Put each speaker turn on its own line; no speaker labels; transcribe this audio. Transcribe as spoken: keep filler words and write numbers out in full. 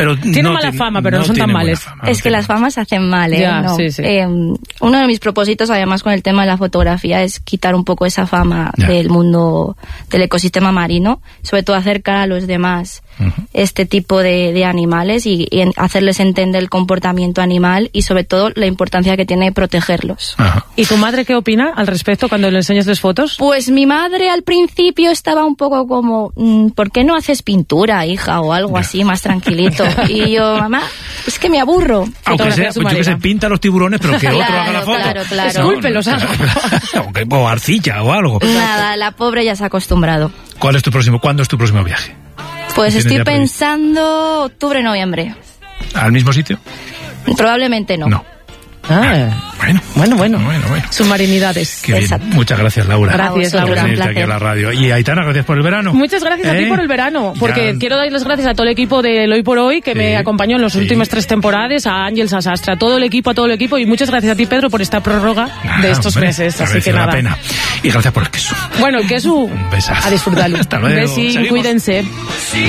Pero
tiene
no
mala
te,
fama, pero no, no son tan males.
Fama, es no que las famas hacen mal, ¿eh?
Ya,
no.
sí, sí.
Eh, uno de mis propósitos, además, con el tema de la fotografía es quitar un poco esa fama ya. del mundo, del ecosistema marino, sobre todo acercar a los demás uh-huh. este tipo de, de animales y, y hacerles entender el comportamiento animal y sobre todo la importancia que tiene protegerlos.
Uh-huh. ¿Y tu madre qué opina al respecto cuando le enseñas las fotos?
Pues mi madre al principio estaba un poco como, ¿por qué no haces pintura, hija? O algo así, más tranquilito. Y yo, mamá, es que me aburro.
Aunque sea, pues yo que se pinta los tiburones, pero que
claro,
otro haga la foto.
Claro, claro.
Escúlpelos, algo.
O arcilla o algo.
Nada, la pobre ya se ha acostumbrado.
¿Cuál es tu próximo, ¿Cuándo es tu próximo viaje?
Pues estoy pensando octubre, noviembre.
¿Al mismo sitio?
Probablemente no.
No.
Ah, bueno, bueno, bueno, bueno, bueno. Submarinidades.
Muchas gracias, Laura.
Gracias,
por
Laura.
venirte aquí a la radio. Y Aitana, gracias por el verano.
Muchas gracias ¿Eh? a ti por el verano, porque ya. quiero dar las gracias a todo el equipo del Hoy por Hoy que sí, me acompañó en las sí. últimas tres temporadas, a Ángel Sasastra, a todo el equipo, a todo el equipo, y muchas gracias a ti, Pedro, por esta prórroga nada, de estos hombre, meses. Así que nada.
La pena. Y gracias por el queso.
Bueno, el queso.
Un besazo.
A disfrutarlo.
Hasta luego.
Un besín, cuídense.